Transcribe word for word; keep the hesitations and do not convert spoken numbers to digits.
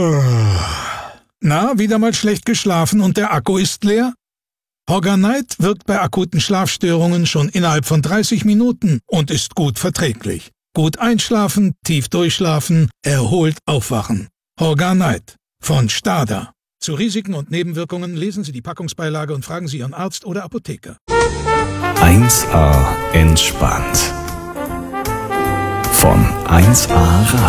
Na, wieder mal schlecht geschlafen und der Akku ist leer? Horganite wirkt bei akuten Schlafstörungen schon innerhalb von dreißig Minuten und ist gut verträglich. Gut einschlafen, tief durchschlafen, erholt aufwachen. Horganite von Stada. Zu Risiken und Nebenwirkungen lesen Sie die Packungsbeilage und fragen Sie Ihren Arzt oder Apotheker. eins A entspannt. Von eins A Radio.